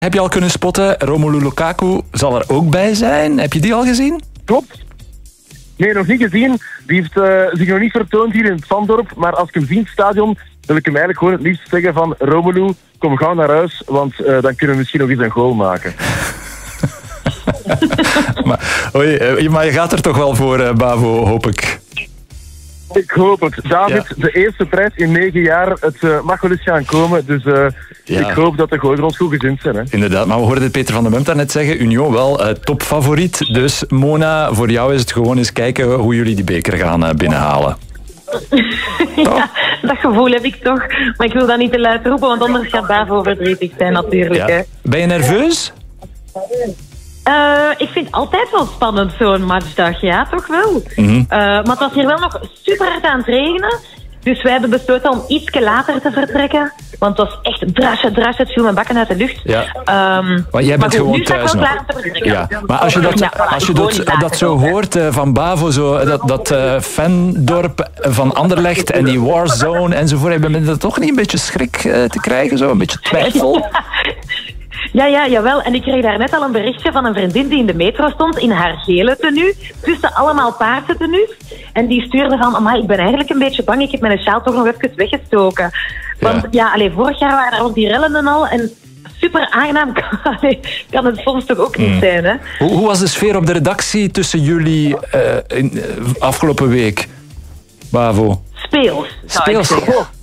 Heb je al kunnen spotten? Romelu Lukaku zal er ook bij zijn. Heb je die al gezien? Klopt. Nee, nog niet gezien. Die heeft zich nog niet vertoond hier in het Zandorp. Maar als ik hem zie in het stadion, wil ik hem eigenlijk gewoon het liefst zeggen van Romelu, kom gauw naar huis, want dan kunnen we misschien nog eens een goal maken. maar je gaat er toch wel voor, Bavo, hoop ik. Ik hoop het. David, ja. De eerste prijs in 9 jaar. Het mag wel eens gaan komen. Dus ik hoop dat de goden ons goed gezind zijn. Hè. Inderdaad, maar we hoorden Peter van den Bemt daarnet zeggen. Union wel topfavoriet. Dus Mona, voor jou is het gewoon eens kijken hoe jullie die beker gaan binnenhalen. Ja, dat gevoel heb ik toch. Maar ik wil dat niet te luid roepen, want anders gaat Bavo verdrietig zijn natuurlijk. Ja. Ben je nerveus? Ik vind het altijd wel spannend, zo'n matchdag. Ja, toch wel. Mm-hmm. Maar het was hier wel nog super hard aan het regenen. Dus wij hebben besloten om iets later te vertrekken. Want het was echt drash, het viel mijn bakken uit de lucht. Ja. Maar jij bent gewoon thuis nog. Ja. Maar als je dat zo hoort van Bavo, dat fandorp van Anderlecht en die warzone enzovoort, ben je er toch niet een beetje schrik te krijgen? Zo? Een beetje twijfel? Ja, jawel. En ik kreeg daar net al een berichtje van een vriendin die in de metro stond, in haar gele tenue, tussen allemaal paardentenues. En die stuurde van, amai, ik ben eigenlijk een beetje bang, ik heb mijn sjaal toch nog even weggestoken. Want vorig jaar waren er ook die rellen en al, en super aangenaam kan het soms toch ook niet zijn, hè? Hoe was de sfeer op de redactie tussen jullie afgelopen week, Bavo? Speels.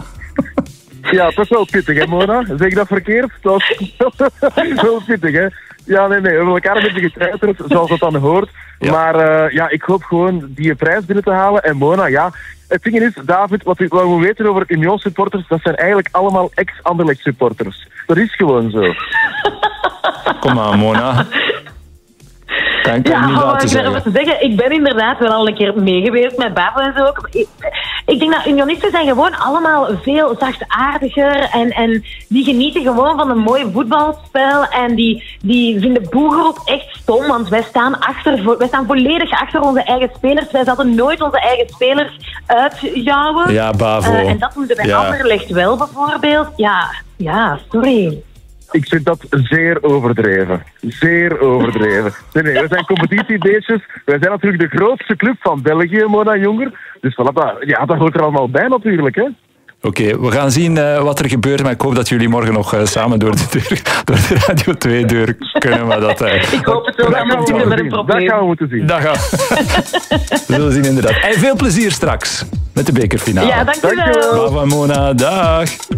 Ja, dat is wel pittig, hè, Mona? Zeg ik dat verkeerd? Dat is wel pittig, hè? Ja, nee, we hebben elkaar een beetje getreiterd, zoals dat dan hoort. Ja. Maar ik hoop gewoon die prijs binnen te halen. En Mona, ja, het ding is, David, wat we weten over Union-supporters, dat zijn eigenlijk allemaal ex-Anderlecht-supporters. Dat is gewoon zo. Kom aan, Mona. Ik ben inderdaad wel al een keer meegeweest met Bavo en zo. Ik denk dat unionisten zijn gewoon allemaal veel zachtaardiger en die genieten gewoon van een mooi voetbalspel en die vinden boeger ook echt stom, want wij staan volledig achter onze eigen spelers. Wij zouden nooit onze eigen spelers uitjouwen. Ja, Bavo. En dat moeten wij Anderlecht wel bijvoorbeeld. Ja, sorry. Ik vind dat zeer overdreven. Zeer overdreven. Nee, we zijn competitiebeestjes. Wij zijn natuurlijk de grootste club van België, Mona Jonger. Dus dat hoort er allemaal bij natuurlijk, hè. Oké, we gaan zien wat er gebeurt, maar ik hoop dat jullie morgen nog samen door de Radio 2-deur kunnen. Maar ik hoop het wel, dat gaan we moeten zien. We zullen zien, inderdaad. En veel plezier straks met de bekerfinale. Ja, dankjewel. Bavo en Mona, dag.